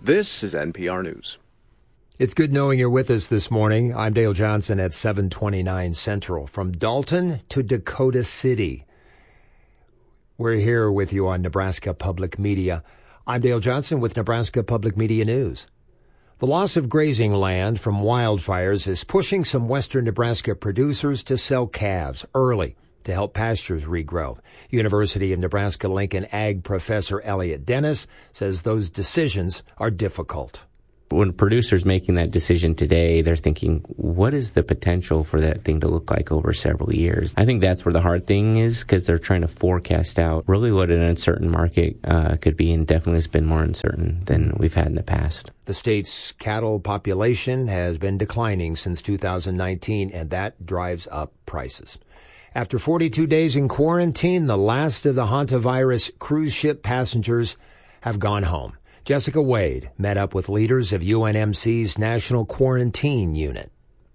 This is NPR News. It's good knowing you're with us this morning. I'm Dale Johnson at 7:29 Central. From Dalton to Dakota City, we're here with you on Nebraska Public Media. I'm Dale Johnson with Nebraska Public Media News. The loss of grazing land from wildfires is pushing some western Nebraska producers to sell calves early to help pastures regrow. University of Nebraska-Lincoln Ag Professor Elliot Dennis says those decisions are difficult. When producers making that decision today, they're thinking, what is the potential for that thing to look like over several years? I think that's where the hard thing is, because they're trying to forecast out really what an uncertain market could be, and definitely has been more uncertain than we've had in the past. The state's cattle population has been declining since 2019, and that drives up prices. After 42 days in quarantine, the last of the hantavirus cruise ship passengers have gone home. Jessica Wade met up with leaders of UNMC's National Quarantine Unit.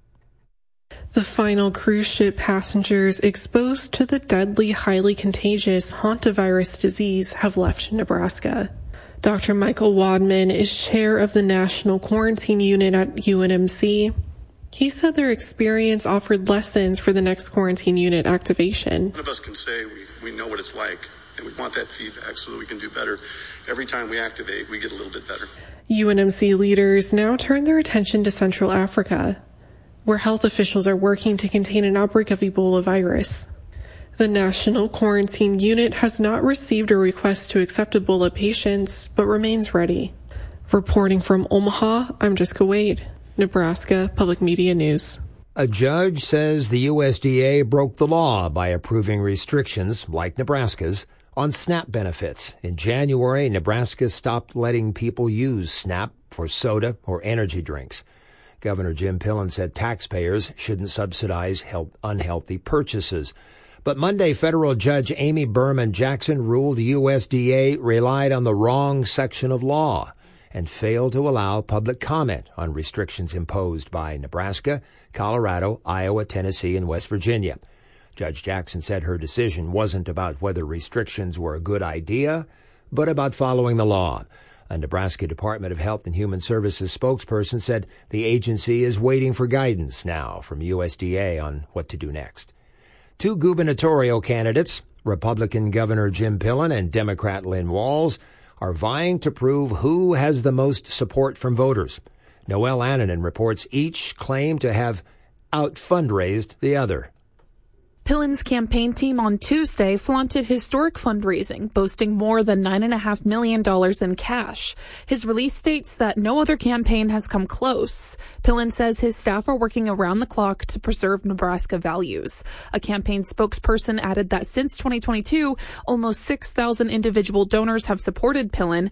The final cruise ship passengers exposed to the deadly, highly contagious hantavirus disease have left Nebraska. Dr. Michael Wadman is chair of the National Quarantine Unit at UNMC. He said their experience offered lessons for the next quarantine unit activation. None of us can say we know what it's like, and we want that feedback so that we can do better. Every time we activate, we get a little bit better. UNMC leaders now turn their attention to Central Africa, where health officials are working to contain an outbreak of Ebola virus. The National Quarantine Unit has not received a request to accept Ebola patients, but remains ready. Reporting from Omaha, I'm Jessica Wade, Nebraska Public Media News. A judge says the USDA broke the law by approving restrictions, like Nebraska's, on SNAP benefits. In January, Nebraska stopped letting people use SNAP for soda or energy drinks. Governor Jim Pillen said taxpayers shouldn't subsidize unhealthy purchases. But Monday, federal judge Amy Berman Jackson ruled the USDA relied on the wrong section of law and failed to allow public comment on restrictions imposed by Nebraska, Colorado, Iowa, Tennessee, and West Virginia. Judge Jackson said her decision wasn't about whether restrictions were a good idea, but about following the law. A Nebraska Department of Health and Human Services spokesperson said the agency is waiting for guidance now from USDA on what to do next. Two gubernatorial candidates, Republican Governor Jim Pillen and Democrat Lynn Walz, are vying to prove who has the most support from voters. Noelle Annanen reports each claim to have out-fundraised the other. Pillen's campaign team on Tuesday flaunted historic fundraising, boasting more than $9.5 million in cash. His release states that no other campaign has come close. Pillen says his staff are working around the clock to preserve Nebraska values. A campaign spokesperson added that since 2022, almost 6,000 individual donors have supported Pillen,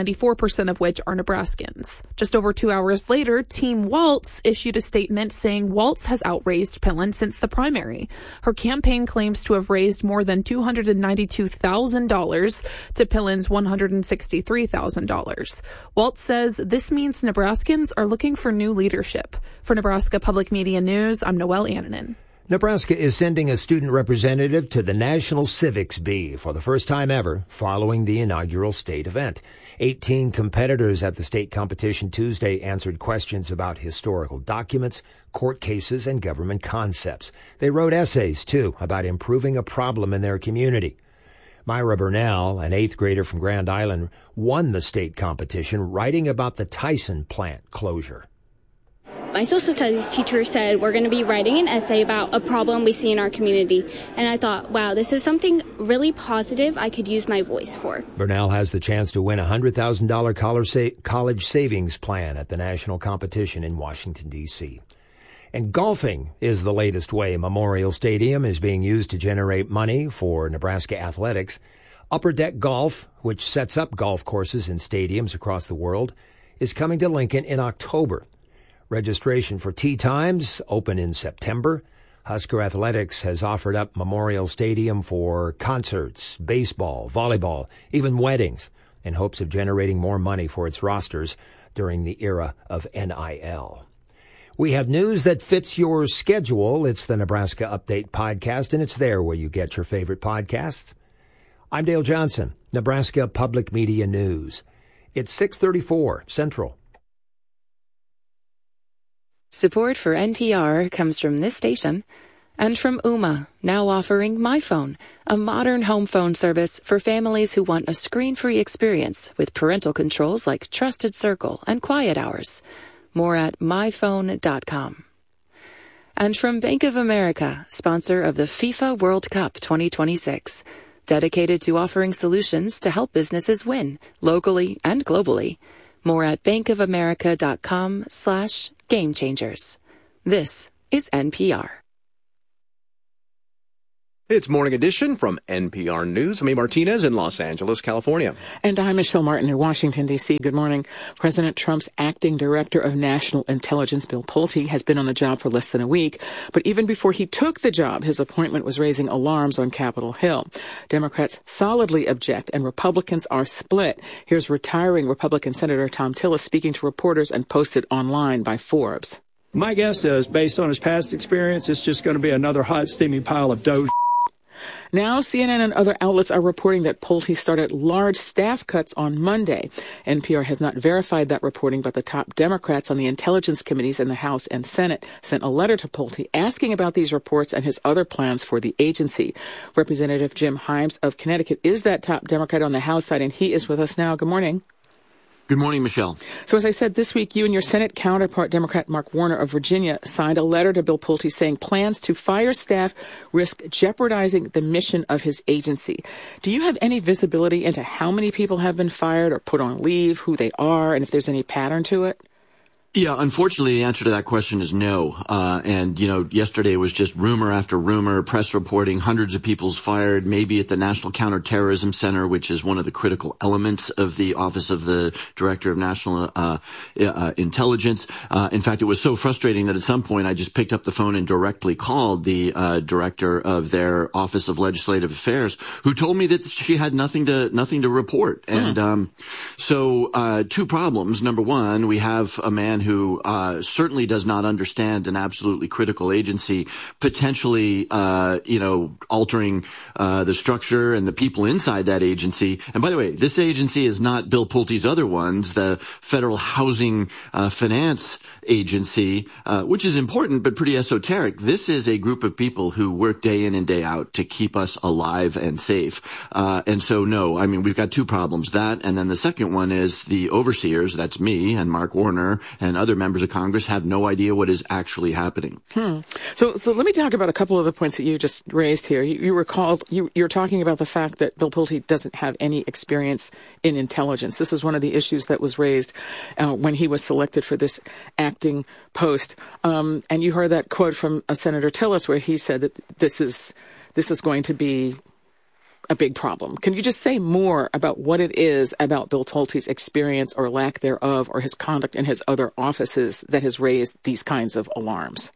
94% of which are Nebraskans. Just over 2 hours later, Team Walz issued a statement saying Walz has outraised Pillen since the primary. Her campaign claims to have raised more than $292,000 to Pillen's $163,000. Walz says this means Nebraskans are looking for new leadership. For Nebraska Public Media News, I'm Noelle Annanen. Nebraska is sending a student representative to the National Civics Bee for the first time ever following the inaugural state event. 18 competitors at the state competition Tuesday answered questions about historical documents, court cases, and government concepts. They wrote essays, too, about improving a problem in their community. Myra Burnell, an 8th grader from Grand Island, won the state competition writing about the Tyson plant closure. My social studies teacher said we're going to be writing an essay about a problem we see in our community. And I thought, wow, this is something really positive I could use my voice for. Burnell has the chance to win a $100,000 college savings plan at the national competition in Washington, D.C. And golfing is the latest way Memorial Stadium is being used to generate money for Nebraska athletics. Upper Deck Golf, which sets up golf courses in stadiums across the world, is coming to Lincoln in October. Registration for tee times open in September. Husker Athletics has offered up Memorial Stadium for concerts, baseball, volleyball, even weddings, in hopes of generating more money for its rosters during the era of NIL. We have news that fits your schedule. It's the Nebraska Update podcast, and it's there where you get your favorite podcasts. I'm Dale Johnson, Nebraska Public Media News. It's 6:34 Central. Support for NPR comes from this station and from Ooma, now offering MyPhone, a modern home phone service for families who want a screen-free experience with parental controls like Trusted Circle and Quiet Hours. More at myphone.com. And from Bank of America, sponsor of the FIFA World Cup 2026, dedicated to offering solutions to help businesses win, locally and globally. More at bankofamerica.com/gamechangers. This is NPR. It's Morning Edition from NPR News. I'm A. Martinez in Los Angeles, California. And I'm Michelle Martin in Washington, D.C. Good morning. President Trump's acting director of national intelligence, Bill Pulte, has been on the job for less than a week. But even before he took the job, his appointment was raising alarms on Capitol Hill. Democrats solidly object, and Republicans are split. Here's retiring Republican Senator Thom Tillis speaking to reporters and posted online by Forbes. My guess is, based on his past experience, it's just going to be another hot, steamy pile of dough. Now, CNN and other outlets are reporting that Pulte started large staff cuts on Monday. NPR has not verified that reporting, but the top Democrats on the intelligence committees in the House and Senate sent a letter to Pulte asking about these reports and his other plans for the agency. Representative Jim Himes of Connecticut is that top Democrat on the House side, and he is with us now. Good morning. Good morning, Michelle. So as I said, this week, you and your Senate counterpart, Democrat Mark Warner of Virginia, signed a letter to Bill Pulte saying plans to fire staff risk jeopardizing the mission of his agency. Do you have any visibility into how many people have been fired or put on leave, who they are, and if there's any pattern to it? Yeah, unfortunately, the answer to that question is no. Yesterday was just rumor after rumor, press reporting, hundreds of people's fired, maybe at the National Counterterrorism Center, which is one of the critical elements of the Office of the Director of National Intelligence. In fact, it was so frustrating that at some point I just picked up the phone and directly called the director of their Office of Legislative Affairs, who told me that she had nothing to report. And so two problems. Number one, we have a man who certainly does not understand an absolutely critical agency, potentially, altering the structure and the people inside that agency. And by the way, this agency is not Bill Pulte's other ones, the Federal Housing Finance Agency, which is important but pretty esoteric. This is a group of people who work day in and day out to keep us alive and safe. And so, no, I mean, we've got two problems. That, and then the second one is the overseers, that's me and Mark Warner and other members of Congress, have no idea what is actually happening. So let me talk about a couple of the points that you just raised here. You're talking about the fact that Bill Pulte doesn't have any experience in intelligence. This is one of the issues that was raised when he was selected for this acting post. And you heard that quote from Senator Tillis where he said that this is going to be a big problem. Can you just say more about what it is about Bill Pulte's experience or lack thereof or his conduct in his other offices that has raised these kinds of alarms?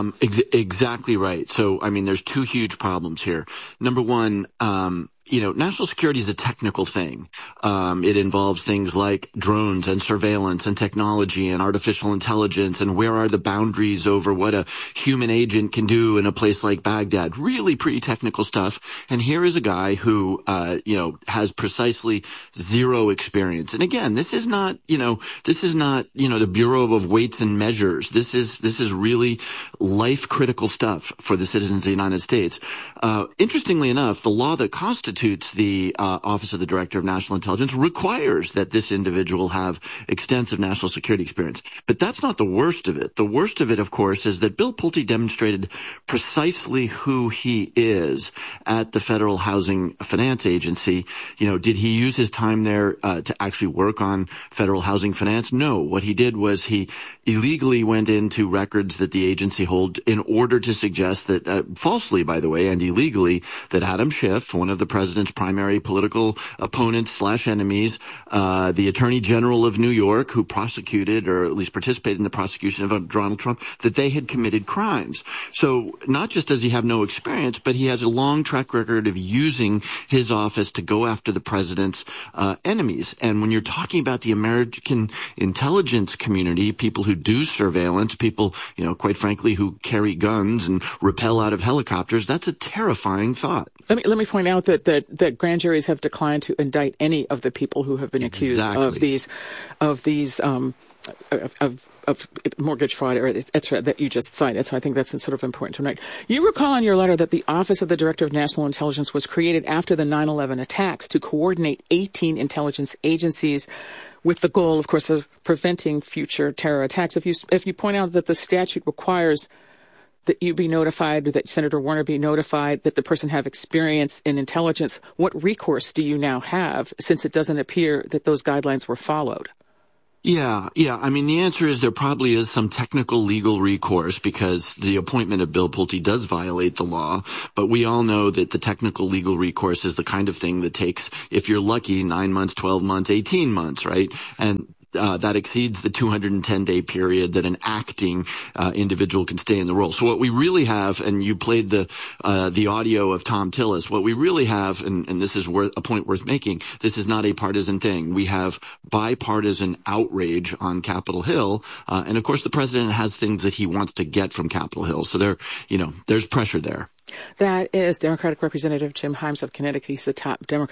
Exactly right. So, I mean, there's two huge problems here. Number one, national security is a technical thing. It involves things like drones and surveillance and technology and artificial intelligence and where are the boundaries over what a human agent can do in a place like Baghdad. Really pretty technical stuff. And here is a guy who, has precisely zero experience. And again, this is not the Bureau of Weights and Measures. This is really life critical stuff for the citizens of the United States. Interestingly enough, the law that constitutes the Office of the Director of National Intelligence requires that this individual have extensive national security experience. But that's not the worst of it. The worst of it, of course, is that Bill Pulte demonstrated precisely who he is at the Federal Housing Finance Agency. Did he use his time there to actually work on federal housing finance? No. What he did was he illegally went into records that the agency hold in order to suggest that, falsely, by the way, and illegally, that Adam Schiff, one of the president's primary political opponents / enemies, the Attorney General of New York, who prosecuted or at least participated in the prosecution of Donald Trump, that they had committed crimes. So not just does he have no experience, but he has a long track record of using his office to go after the president's enemies. And when you're talking about the American intelligence community, people who do surveillance, people, quite frankly, who carry guns and rappel out of helicopters, that's a terrifying thought. Let me point out that grand juries have declined to indict any of the people who have been accused of these mortgage fraud, or et cetera, that you just cited. So I think that's sort of important to note. You recall in your letter that the Office of the Director of National Intelligence was created after the 9/11 attacks to coordinate 18 intelligence agencies with the goal, of course, of preventing future terror attacks. If you point out that the statute requires that you be notified, or that Senator Warner be notified, that the person have experience in intelligence, what recourse do you now have, since it doesn't appear that those guidelines were followed? Yeah. I mean, the answer is there probably is some technical legal recourse, because the appointment of Bill Pulte does violate the law. But we all know that the technical legal recourse is the kind of thing that takes, if you're lucky, 9 months, 12 months, 18 months, right? And that exceeds the 210-day period that an acting individual can stay in the role. So what we really have, and you played the audio of Tom Tillis, what we really have, and this is a point worth making, this is not a partisan thing. We have bipartisan outrage on Capitol Hill, and of course the president has things that he wants to get from Capitol Hill. So there's pressure there. That is Democratic Representative Jim Himes of Connecticut. He's the top Democrat